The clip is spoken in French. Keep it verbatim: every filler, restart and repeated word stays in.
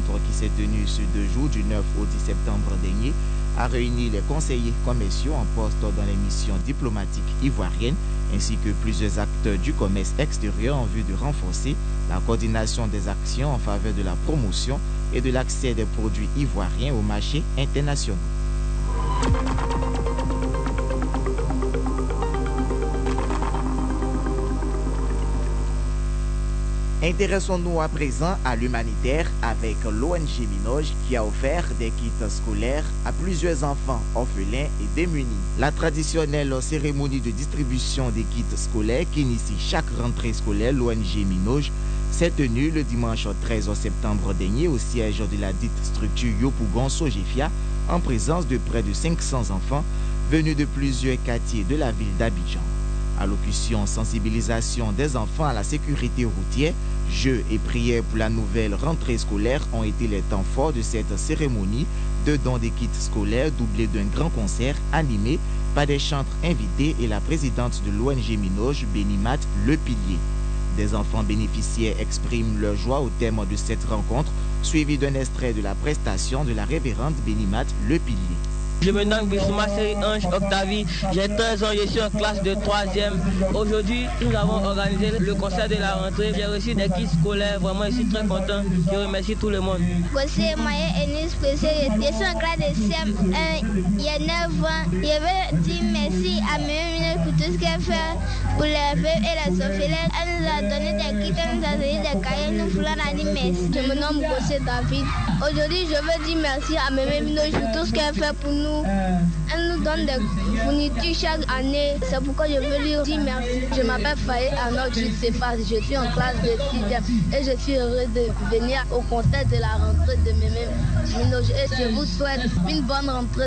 qui s'est tenue sur deux jours du neuf au dix septembre dernier a réuni les conseillers commerciaux en poste dans les missions diplomatiques ivoiriennes ainsi que plusieurs acteurs du commerce extérieur en vue de renforcer la coordination des actions en faveur de la promotion et de l'accès des produits ivoiriens aux marchés internationaux. Intéressons-nous à présent à l'humanitaire avec l'O N G Minoge qui a offert des kits scolaires à plusieurs enfants orphelins et démunis. La traditionnelle cérémonie de distribution des kits scolaires qui initie chaque rentrée scolaire l'O N G Minoge s'est tenue le dimanche treize septembre dernier au siège de la dite structure Yopougon Sogefia en présence de près de cinq cents enfants venus de plusieurs quartiers de la ville d'Abidjan. Allocution, sensibilisation des enfants à la sécurité routière, jeux et prières pour la nouvelle rentrée scolaire ont été les temps forts de cette cérémonie de don des kits scolaires doublé d'un grand concert animé par des chantres invités et la présidente de l'O N G Minoge, Bénimat Le Pilier. Des enfants bénéficiaires expriment leur joie au terme de cette rencontre, suivi d'un extrait de la prestation de la révérende Bénimat Le Pilier. Je me nomme Bissouma Ange Octavie, j'ai treize ans, je suis en classe de troisième. Aujourd'hui, nous avons organisé le concert de la rentrée. J'ai reçu des kits scolaires, vraiment je suis très content. Je remercie tout le monde. Je suis en classe de C M un, il y a neuf ans. Je veux dire merci à Mémé pour tout ce qu'elle fait pour les veuves et les orphelins. Elle nous a donné des kits, elle nous a donné des cahiers, nous voulons dire merci. Je me nomme Gossé David. Aujourd'hui, je veux dire merci à Mémé Minoge pour tout ce qu'elle fait pour nous. Elle nous donne des fournitures chaque année. C'est pourquoi je veux lui dire merci. Je m'appelle Faye Arnaud Chitsefa. Je suis en classe de sixième et je suis heureux de venir au concert de la rentrée de Mémé Minoge. Et je vous souhaite une bonne rentrée.